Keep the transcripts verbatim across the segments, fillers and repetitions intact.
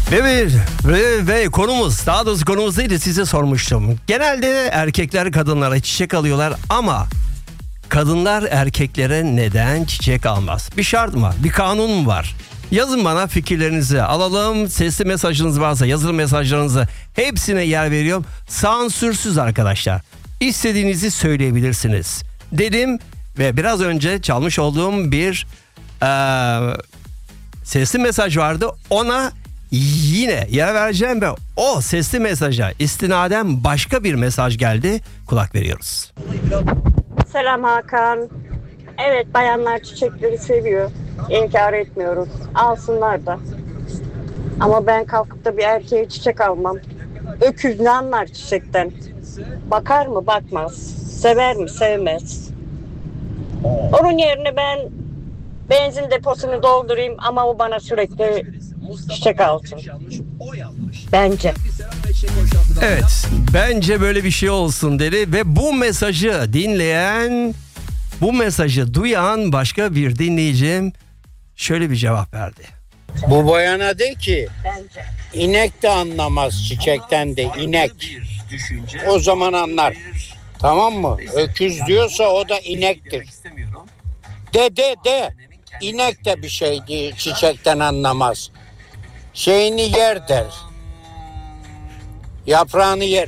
Ve, bir, ve, ve konumuz, daha doğrusu konumuz neydi size sormuştum. Genelde erkekler kadınlara çiçek alıyorlar ama kadınlar erkeklere neden çiçek almaz? Bir şart mı? Bir kanun mu var? Yazın bana, fikirlerinizi alalım. Sesli mesajınız varsa, yazılı mesajlarınızı, hepsine yer veriyorum. Sansürsüz arkadaşlar. İstediğinizi söyleyebilirsiniz dedim ve biraz önce çalmış olduğum bir ee, sesli mesaj vardı. Ona yine yer vereceğim ve o sesli mesaja istinaden başka bir mesaj geldi. Kulak veriyoruz. Selam Hakan. Evet, bayanlar çiçekleri seviyor. İnkar etmiyoruz. Alsınlar da. Ama ben kalkıp da bir erkeğe çiçek almam. Öküz ne anlar çiçekten? Bakar mı? Bakmaz. Sever mi? Sevmez. Onun yerine ben benzin deposunu doldurayım ama o bana sürekli çiçek alsın. Bence. Evet, bence böyle bir şey olsun dedi ve bu mesajı dinleyen, bu mesajı duyan başka bir dinleyicim şöyle bir cevap verdi. Bu bayana de ki Bence. inek de anlamaz çiçekten de, inek. O zaman anlar. Tamam mı? Öküz diyorsa o da inektir. De de de. İnek de bir şey değil, çiçekten anlamaz. Şeyini yer der. Yaprağını yer.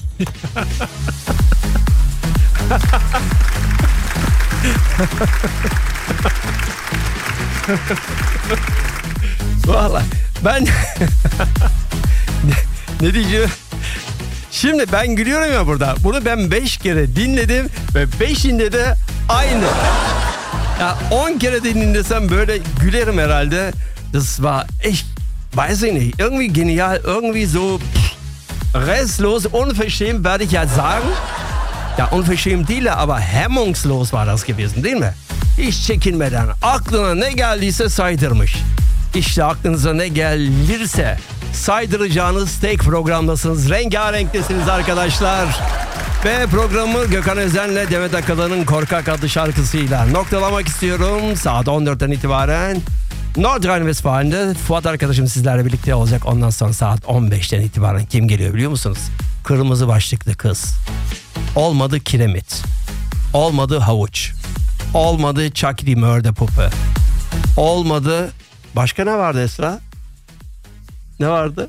Vallahi ben ne, ne diyeceğim? Şimdi ben gülüyorum ya burada. Bunu ben beş kere dinledim ve beşinde de aynı. Ya on kere dinlesem böyle gülerim herhalde. Das war echt, weiß ich nicht, irgendwie genial, irgendwie so restlos, unverschämt werde ich ja sagen. Ya unverschämt değil ama hemmungslos var das gewesen, değil mi? Hiç çekinmeden aklına ne geldiyse saydırmış. İşte aklınıza ne gelirse saydıracağınız tek programdasınız. Rengarenktesiniz arkadaşlar. Ve programı Gökhan Özen'le Demet Akalın'ın Korkak adlı şarkısıyla noktalamak istiyorum. Saat on dörtten itibaren Nordrhein-Westfalen'de Fuat arkadaşım sizlerle birlikte olacak. Ondan sonra saat on beşten itibaren kim geliyor biliyor musunuz? Kırmızı başlıklı kız. Olmadı kiremit. Olmadı havuç. Olmadı çakri mörde pupu. Olmadı. Başka ne vardı Esra? Ne vardı?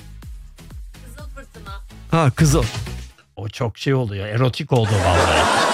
Kızıl fırtına. Ha, kızıl. O çok şey oldu ya, erotik oldu vallahi.